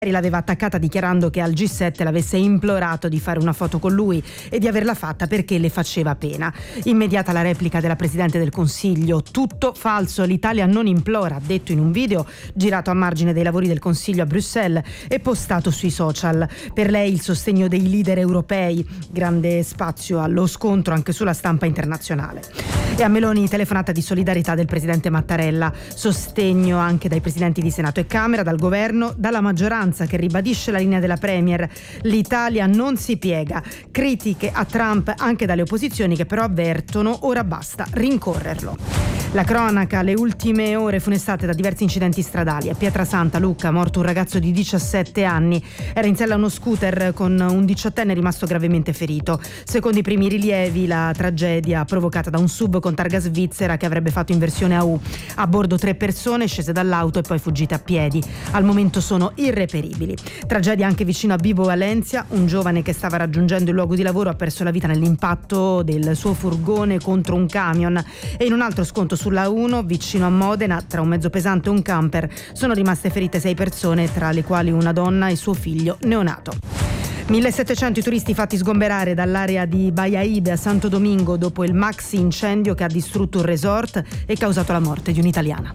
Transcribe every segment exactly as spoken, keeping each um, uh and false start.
L'aveva attaccata dichiarando che al G sette l'avesse implorato di fare una foto con lui e di averla fatta perché le faceva pena. Immediata la replica della Presidente del Consiglio: tutto falso, l'Italia non implora, ha detto in un video girato a margine dei lavori del Consiglio a Bruxelles e postato sui social. Per lei il sostegno dei leader europei, grande spazio allo scontro anche sulla stampa internazionale. E a Meloni telefonata di solidarietà del Presidente Mattarella, sostegno anche dai Presidenti di Senato e Camera, dal Governo, dalla maggioranza che ribadisce la linea della Premier: l'Italia non si piega. Critiche a Trump anche dalle opposizioni che però avvertono ora basta rincorrerlo. La cronaca, le ultime ore funestate da diversi incidenti stradali. A Pietrasanta, Lucca, morto un ragazzo di diciassette anni. Era in sella a uno scooter con un diciottenne rimasto gravemente ferito. Secondo i primi rilievi, la tragedia provocata da un sub con targa svizzera che avrebbe fatto inversione a U. A bordo tre persone scese dall'auto e poi fuggite a piedi. Al momento sono irreperibili. Tragedia anche vicino a Vibo Valentia. Un giovane che stava raggiungendo il luogo di lavoro ha perso la vita nell'impatto del suo furgone contro un camion. E in un altro sconto sulla uno, vicino a Modena, tra un mezzo pesante e un camper, sono rimaste ferite sei persone, tra le quali una donna e suo figlio neonato. millesettecento i turisti fatti sgomberare dall'area di Baia Ibe a Santo Domingo dopo il maxi incendio che ha distrutto un resort e causato la morte di un'italiana.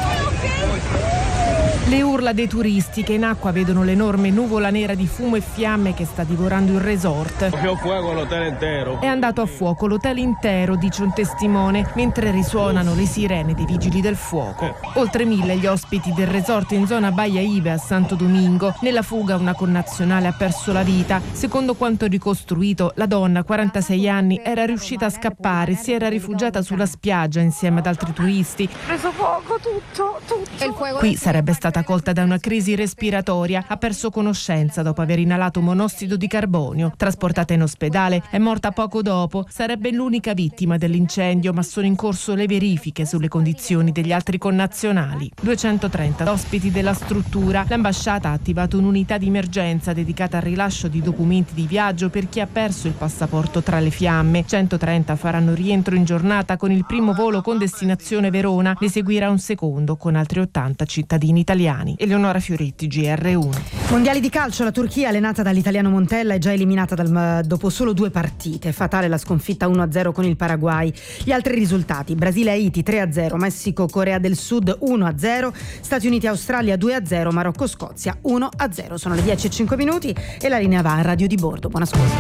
Le urla dei turisti che in acqua vedono l'enorme nuvola nera di fumo e fiamme che sta divorando il resort. È andato a fuoco l'hotel intero, dice un testimone, mentre risuonano le sirene dei vigili del fuoco. Oltre mille gli ospiti del resort in zona Baia Ibe a Santo Domingo. Nella fuga una connazionale ha perso la vita. Secondo quanto ricostruito, la donna, quarantasei anni, era riuscita a scappare, si era rifugiata sulla spiaggia insieme ad altri turisti. Preso fuoco tutto, tutto. Qui sarebbe stata colta da una crisi respiratoria, ha perso conoscenza dopo aver inalato monossido di carbonio. Trasportata in ospedale, è morta poco dopo. Sarebbe l'unica vittima dell'incendio, ma sono in corso le verifiche sulle condizioni degli altri connazionali. duecentotrenta ospiti della struttura. L'ambasciata ha attivato un'unità di emergenza dedicata al rilascio di documenti di viaggio per chi ha perso il passaporto tra le fiamme. centotrenta faranno rientro in giornata con il primo volo con destinazione Verona. Ne seguirà un secondo con altri ottanta cittadini italiani. Eleonora Fioretti, G R uno. Mondiali di calcio, la Turchia allenata dall'italiano Montella è già eliminata dal, dopo solo due partite. Fatale la sconfitta uno a zero con il Paraguay. Gli altri risultati: Brasile-Haiti tre a zero, Messico-Corea del Sud uno a zero, Stati Uniti-Australia due a zero, Marocco-Scozia uno a zero. Sono le dieci e cinque minuti e la linea va a Radio di Bordo. Buon ascolto.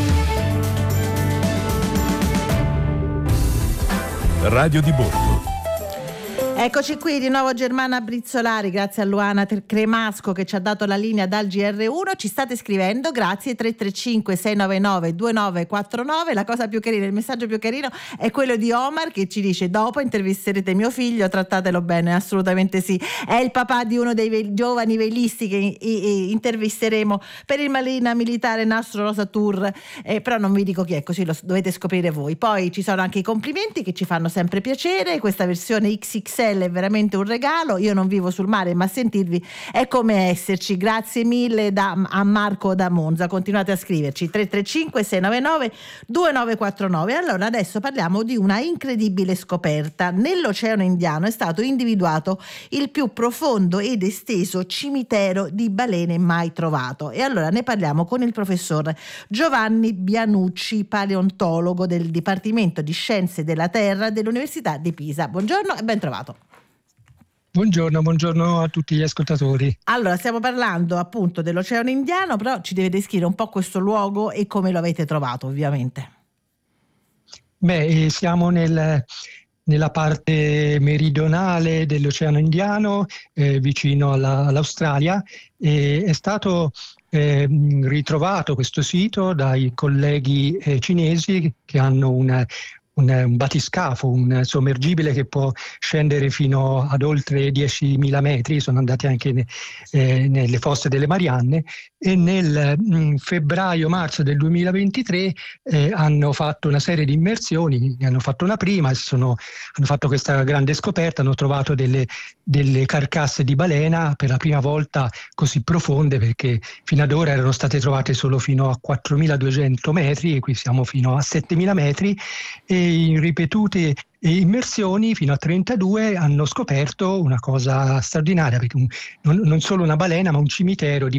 Radio di Bordo. Eccoci qui di nuovo, Germana Brizzolari, grazie a Luana Cremasco che ci ha dato la linea dal G R uno. Ci state scrivendo, grazie. Tre tre cinque sei nove nove due nove quattro nove. La cosa più carina, il messaggio più carino è quello di Omar che ci dice: dopo intervisterete mio figlio, trattatelo bene. Assolutamente sì, è il papà di uno dei ve- giovani velisti che i- i- intervisteremo per il Marina Militare Nastro Rosa Tour, eh, però non vi dico chi è, così lo dovete scoprire voi. Poi ci sono anche i complimenti che ci fanno sempre piacere. Questa versione X X L è veramente un regalo. Io non vivo sul mare, ma sentirvi è come esserci. Grazie mille da, a Marco da Monza. Continuate a scriverci tre tre cinque sei nove nove due nove quattro nove. Allora adesso parliamo di una incredibile scoperta. Nell'Oceano Indiano è stato individuato il più profondo ed esteso cimitero di balene mai trovato, e allora ne parliamo con il professor Giovanni Bianucci, paleontologo del Dipartimento di Scienze della Terra dell'Università di Pisa. Buongiorno e ben trovato. Buongiorno, buongiorno a tutti gli ascoltatori. Allora, stiamo parlando appunto dell'Oceano Indiano, però ci deve descrivere un po' questo luogo e come lo avete trovato, ovviamente. Beh, siamo nel, nella parte meridionale dell'Oceano Indiano, eh, vicino alla, all'Australia, e è stato eh, ritrovato questo sito dai colleghi eh, cinesi che hanno una Un, un batiscafo, un sommergibile che può scendere fino ad oltre diecimila metri. Sono andati anche ne, eh, nelle fosse delle Marianne, e nel mh, febbraio-marzo del duemilaventitré eh, hanno fatto una serie di immersioni. Ne hanno fatto una prima, sono, hanno fatto questa grande scoperta, hanno trovato delle, delle carcasse di balena per la prima volta così profonde, perché fino ad ora erano state trovate solo fino a quattromiladuecento metri, e qui siamo fino a settemila metri, e in ripetute e immersioni fino a trentadue hanno scoperto una cosa straordinaria, perché un, non, non solo una balena ma un cimitero di